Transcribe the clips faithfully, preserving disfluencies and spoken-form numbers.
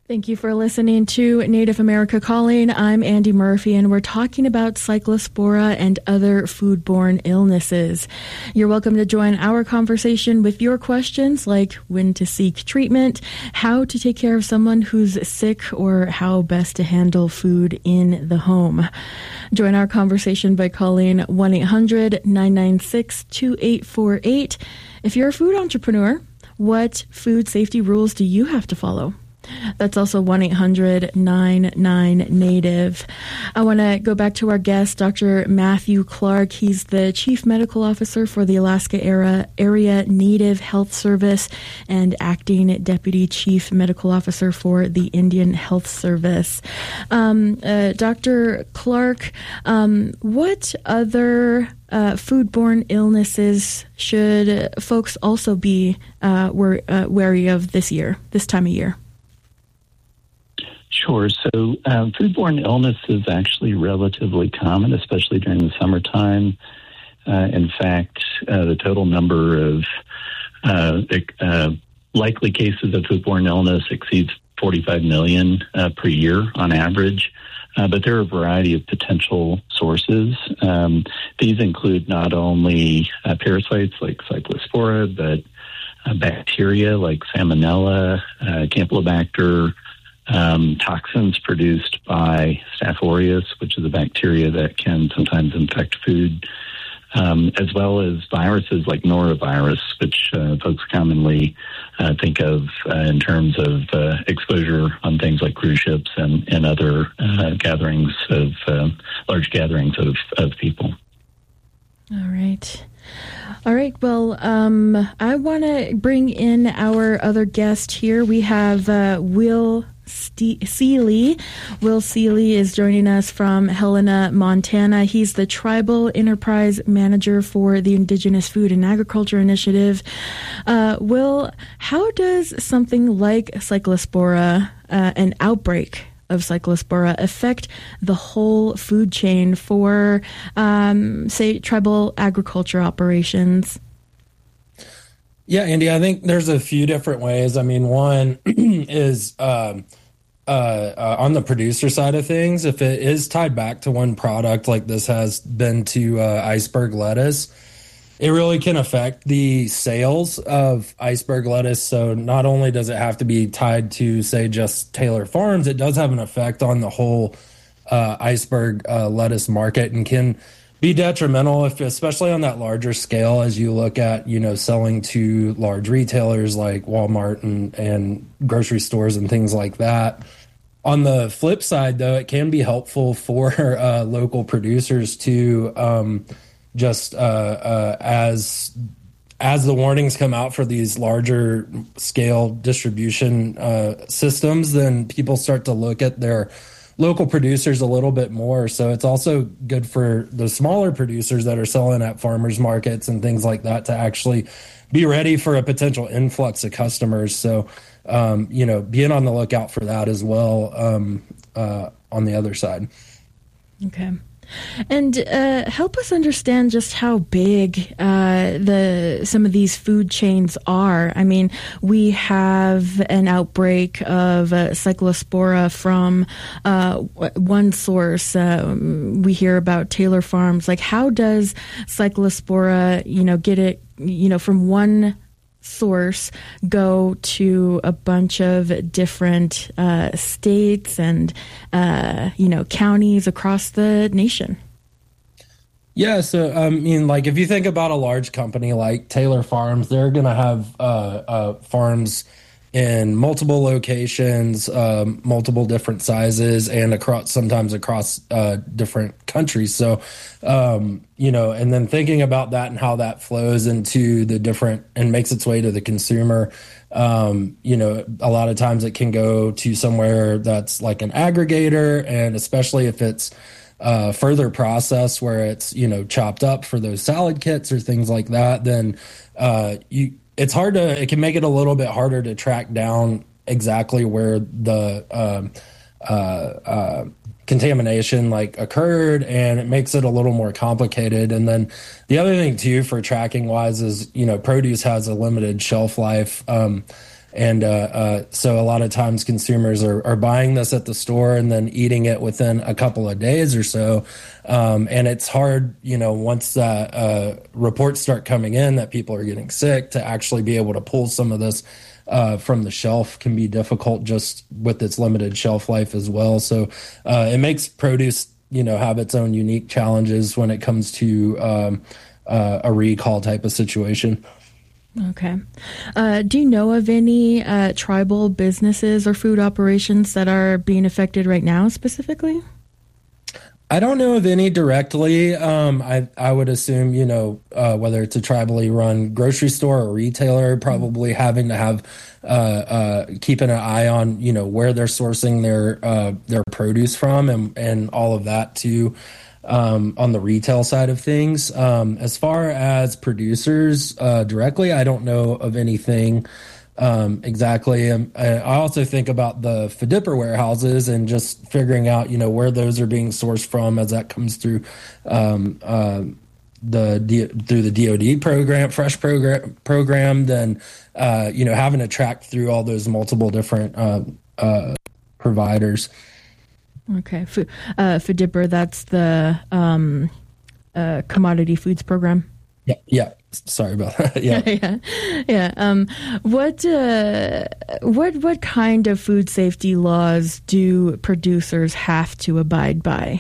Thank you for listening to Native America Calling. I'm Andy Murphy, and we're talking about cyclospora and other foodborne illnesses. You're welcome to join our conversation with your questions like when to seek treatment, how to take care of someone who's sick, or how best to handle food in the home. Join our conversation by calling one eight hundred nine nine six two eight four eight. If you're a food entrepreneur, what food safety rules do you have to follow? That's also one eight hundred nine nine native. I want to go back to our guest, Doctor Matthew Clark. He's the Chief Medical Officer for the Alaska Era, Area Native Health Service and Acting Deputy Chief Medical Officer for the Indian Health Service. Um, uh, Doctor Clark, um, what other uh, foodborne illnesses should folks also be uh, wor- uh, wary of this year, this time of year? Sure. So um, foodborne illness is actually relatively common, especially during the summertime. Uh, in fact, uh, the total number of uh, uh, likely cases of foodborne illness exceeds forty-five million uh, per year on average. Uh, but there are a variety of potential sources. Um, these include not only uh, parasites like cyclospora, but uh, bacteria like Salmonella, uh, Campylobacter, Um, toxins produced by Staph aureus, which is a bacteria that can sometimes infect food, um, as well as viruses like norovirus, which uh, folks commonly uh, think of uh, in terms of uh, exposure on things like cruise ships and, and other uh, gatherings of uh, large gatherings of, of people. All right. All right. Well, um, I want to bring in our other guest here. We have uh, Will Ste- Seeley. Will Seeley is joining us from Helena, Montana. He's the Tribal Enterprise Manager for the Indigenous Food and Agriculture Initiative. Uh, Will, how does something like cyclospora, uh, an outbreak of cyclospora, affect the whole food chain for, um, say, tribal agriculture operations? Yeah, Andy, I think there's a few different ways. I mean, one is um, uh, uh, on the producer side of things. If it is tied back to one product, like this has been to uh, iceberg lettuce, it really can affect the sales of iceberg lettuce. So not only does it have to be tied to, say, just Taylor Farms, it does have an effect on the whole uh, iceberg uh, lettuce market and can be detrimental, if, especially on that larger scale, as you look at, you know, selling to large retailers like Walmart and, and grocery stores and things like that. On the flip side, though, it can be helpful for uh, local producers to um, just uh, uh, as as the warnings come out for these larger scale distribution uh, systems, then people start to look at their local producers a little bit more. So it's also good for the smaller producers that are selling at farmers markets and things like that to actually be ready for a potential influx of customers. So, um, you know, being on the lookout for that as well um, uh, on the other side. Okay. And uh, help us understand just how big uh, the some of these food chains are. I mean, we have an outbreak of uh, cyclospora from uh, one source. Uh, we hear about Taylor Farms. Like, how does cyclospora, you know, get it, you know, from one source go to a bunch of different uh, states and, uh, you know, counties across the nation? Yeah, so I mean, like if you think about a large company like Taylor Farms, they're going to have uh, uh, farms in multiple locations, um, multiple different sizes, and across sometimes across uh, different countries. So, um, you know, and then thinking about that and how that flows into the different and makes its way to the consumer. Um, you know, a lot of times it can go to somewhere that's like an aggregator, and especially if it's uh, further processed where it's, you know, chopped up for those salad kits or things like that, then uh, you. It's hard to, it can make it a little bit harder to track down exactly where the um, uh, uh, contamination like occurred, and it makes it a little more complicated. And then the other thing too for tracking wise is, you know, produce has a limited shelf life. Um, And uh, uh, so a lot of times consumers are, are buying this at the store and then eating it within a couple of days or so. Um, and it's hard, you know, once that uh, reports start coming in that people are getting sick, to actually be able to pull some of this uh, from the shelf can be difficult just with its limited shelf life as well. So uh, it makes produce, you know, have its own unique challenges when it comes to um, uh, a recall type of situation. Okay. Uh, do you know of any uh, tribal businesses or food operations that are being affected right now specifically? I don't know of any directly. Um, I I would assume, you know, uh, whether it's a tribally run grocery store or retailer, probably mm-hmm. having to have uh, uh, keeping an eye on, you know, where they're sourcing their uh, their produce from, and and all of that too. Um, on the retail side of things, um, as far as producers uh, directly, I don't know of anything um, exactly. Um, I also think about the F D P R warehouses and just figuring out, you know, where those are being sourced from as that comes through um, uh, the D- through the D O D program, fresh program program. Then uh, you know, having to track through all those multiple different uh, uh, providers. Okay. F- uh, F D P R, that's the um, uh, Commodity Foods Program. Yeah. Yeah. Sorry about that. yeah. yeah. Yeah. Um, what, uh, what, what kind of food safety laws do producers have to abide by?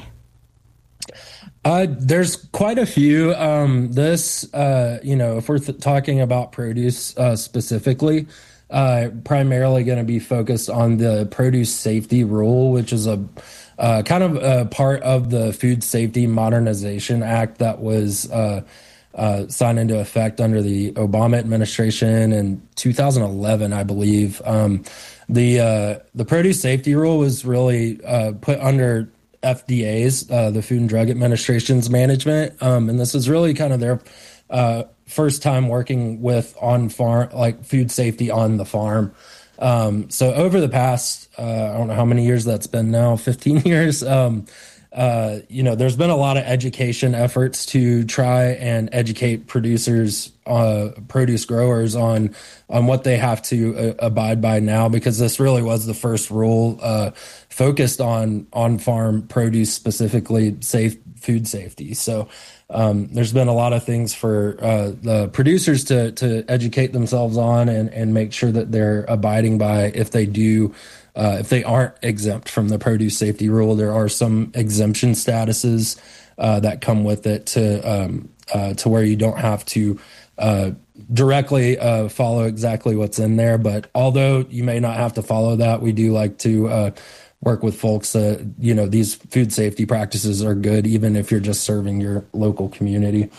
Uh, there's quite a few. Um, this, uh, you know, if we're th- talking about produce uh, specifically, Uh, primarily going to be focused on the produce safety rule, which is a uh, kind of a part of the Food Safety Modernization Act that was uh, uh, signed into effect under the Obama administration in two thousand eleven, I believe. Um, the uh, the produce safety rule was really uh, put under F D A's, uh, the Food and Drug Administration's management, um, and this is really kind of their uh, first time working with on farm, like food safety on the farm. Um, so over the past, uh, I don't know how many years that's been now, fifteen years, um, uh, you know, there's been a lot of education efforts to try and educate producers, uh, produce growers on, on what they have to uh, abide by now, because this really was the first rule, uh, focused on on farm produce, specifically safe food safety. So, Um, there's been a lot of things for uh, the producers to to educate themselves on and, and make sure that they're abiding by. If they do, uh, if they aren't exempt from the produce safety rule, there are some exemption statuses uh, that come with it to um, uh, to where you don't have to uh, directly uh, follow exactly what's in there. But although you may not have to follow that, we do like to uh, work with folks. Uh, you know, these food safety practices are good, even if you're just serving your local community.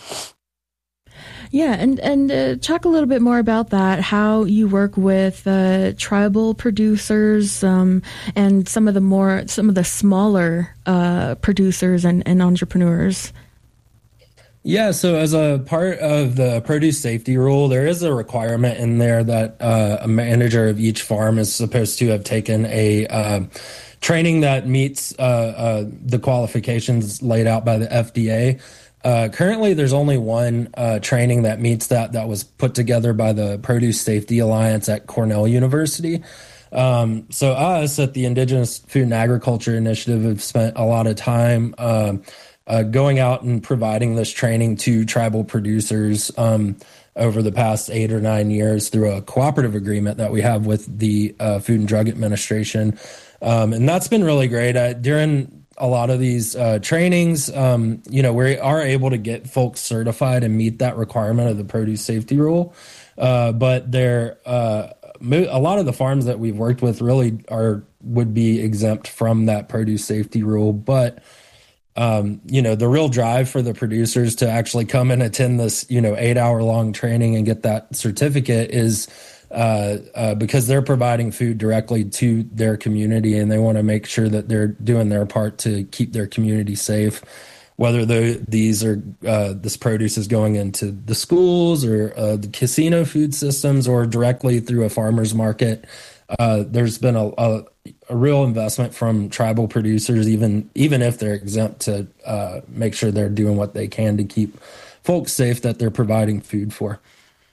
Yeah, and and uh, talk a little bit more about that. How you work with uh, tribal producers um, and some of the more some of the smaller uh, producers and, and entrepreneurs. Yeah, so as a part of the produce safety rule, there is a requirement in there that uh, a manager of each farm is supposed to have taken a uh, training that meets uh, uh, the qualifications laid out by the F D A. Uh, currently, there's only one uh, training that meets that that was put together by the Produce Safety Alliance at Cornell University. Um, so us at the Indigenous Food and Agriculture Initiative have spent a lot of time uh, uh, going out and providing this training to tribal producers um, over the past eight or nine years through a cooperative agreement that we have with the uh, Food and Drug Administration. Um, and that's been really great. Uh, during a lot of these uh, trainings, um, you know, we are able to get folks certified and meet that requirement of the produce safety rule. Uh, but they're, uh, a lot of the farms that we've worked with really are would be exempt from that produce safety rule. But, um, you know, the real drive for the producers to actually come and attend this, you know, eight hour long training and get that certificate is Uh, uh, because they're providing food directly to their community, and they want to make sure that they're doing their part to keep their community safe. Whether the, these are uh, this produce is going into the schools or uh, the casino food systems or directly through a farmer's market, uh, there's been a, a, a real investment from tribal producers, even even if they're exempt, to uh, make sure they're doing what they can to keep folks safe that they're providing food for.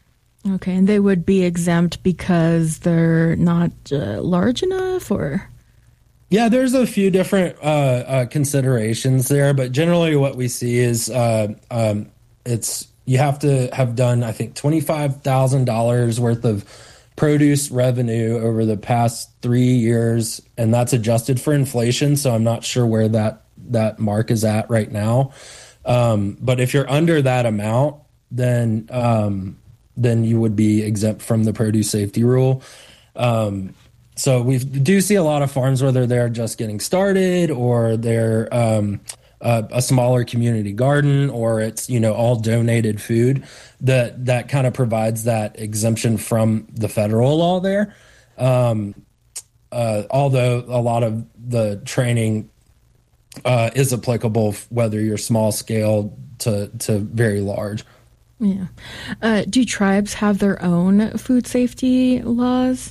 Okay, and they would be exempt because they're not uh, large enough, or? Yeah, there's a few different uh, uh, considerations there, but generally what we see is uh, um, it's you have to have done, I think, twenty-five thousand dollars worth of produce revenue over the past three years, and that's adjusted for inflation, so I'm not sure where that, that mark is at right now. Um, but if you're under that amount, then um, then you would be exempt from the produce safety rule. Um So we do see a lot of farms, whether they're just getting started or they're um, a, a smaller community garden, or it's, you know, all donated food, that that kind of provides that exemption from the federal law there. Um, uh, although a lot of the training uh, is applicable whether you're small scale to, to very large. Yeah. Uh, do tribes have their own food safety laws?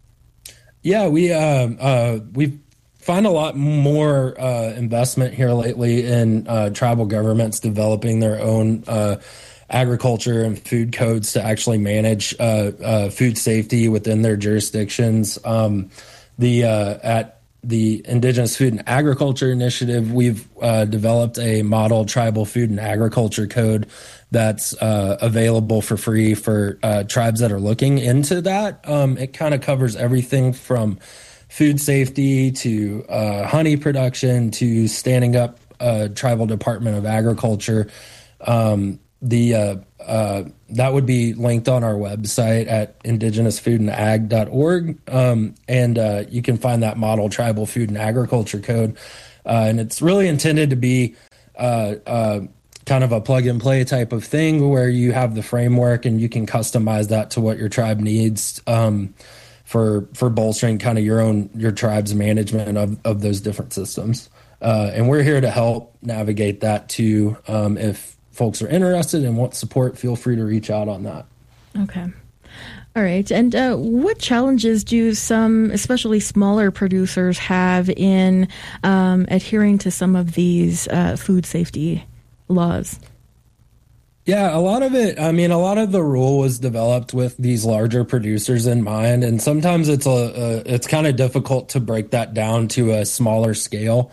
Yeah, we uh, uh, we find a lot more uh, investment here lately in uh, tribal governments developing their own uh, agriculture and food codes to actually manage uh, uh, food safety within their jurisdictions. Um, the uh, at the Indigenous Food and Agriculture Initiative, we've uh, developed a model tribal food and agriculture code that's uh, available for free for uh, tribes that are looking into that. Um, it kind of covers everything from food safety to uh, honey production to standing up a tribal Department of Agriculture. Um, the uh, uh, that would be linked on our website at indigenous food and ag dot org, um, and uh, you can find that model tribal food and agriculture code, uh, and it's really intended to be uh, uh, kind of a plug and play type of thing where you have the framework and you can customize that to what your tribe needs um, for for bolstering kind of your own your tribe's management of, of those different systems. Uh, and we're here to help navigate that too. Um, if folks are interested and want support, feel free to reach out on that. Okay. All right. And uh, what challenges do some, especially smaller producers, have in um, adhering to some of these uh, food safety laws? Yeah, a lot of it, I mean, a lot of the rule was developed with these larger producers in mind, and sometimes it's a, a it's kind of difficult to break that down to a smaller scale.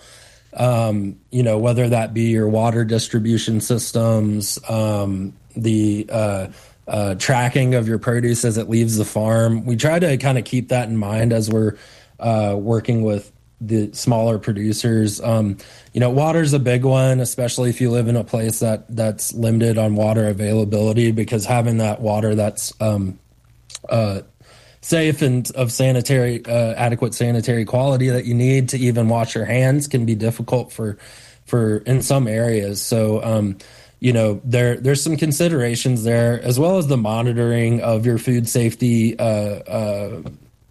Um, you know, whether that be your water distribution systems, um, the uh, uh, tracking of your produce as it leaves the farm. We try to kind of keep that in mind as we're uh, working with the smaller producers. Um, you know, water's a big one, especially if you live in a place that that's limited on water availability, because having that water that's um, uh, safe and of sanitary, uh, adequate sanitary quality that you need to even wash your hands can be difficult for, for in some areas. So, um, you know, there there's some considerations there, as well as the monitoring of your food safety uh, uh,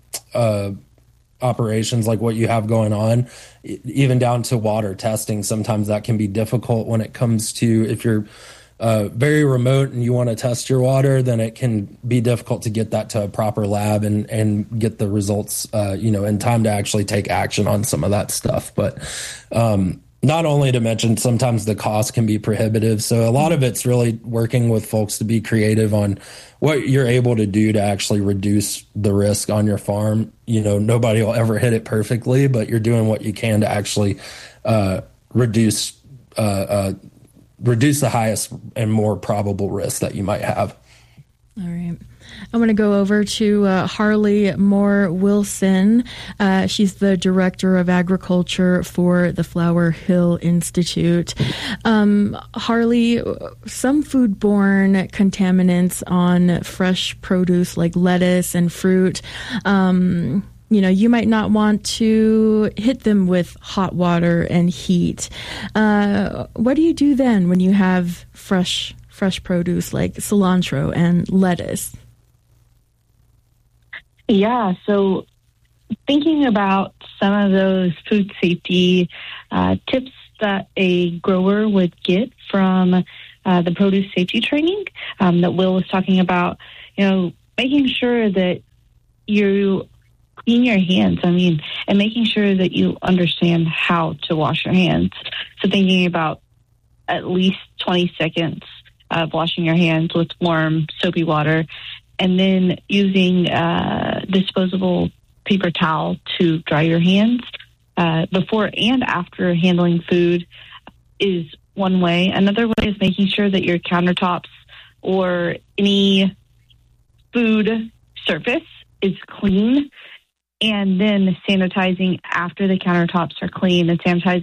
uh, operations, like what you have going on, even down to water testing. Sometimes that can be difficult when it comes to if you're Uh, very remote and you want to test your water, then it can be difficult to get that to a proper lab and, and get the results, uh, you know, in time to actually take action on some of that stuff. But um, not only to mention, sometimes the cost can be prohibitive. So a lot of it's really working with folks to be creative on what you're able to do to actually reduce the risk on your farm. You know, nobody will ever hit it perfectly, but you're doing what you can to actually uh, reduce uh, uh reduce the highest and more probable risk that you might have. All right. I'm going to go over to uh, Harley Moore Wilson. Uh, she's the Director of Agriculture for the Flower Hill Institute. Um, Harley, some foodborne contaminants on fresh produce like lettuce and fruit, um, you know, you might not want to hit them with hot water and heat. Uh, what do you do then when you have fresh fresh produce like cilantro and lettuce? Yeah, so thinking about some of those food safety uh, tips that a grower would get from uh, the produce safety training um, that Will was talking about, you know, making sure that you clean your hands, I mean, and making sure that you understand how to wash your hands. So thinking about at least twenty seconds of washing your hands with warm, soapy water, and then using uh, disposable paper towel to dry your hands uh, before and after handling food is one way. Another way is making sure that your countertops or any food surface is clean, and then sanitizing after the countertops are clean and sanitizing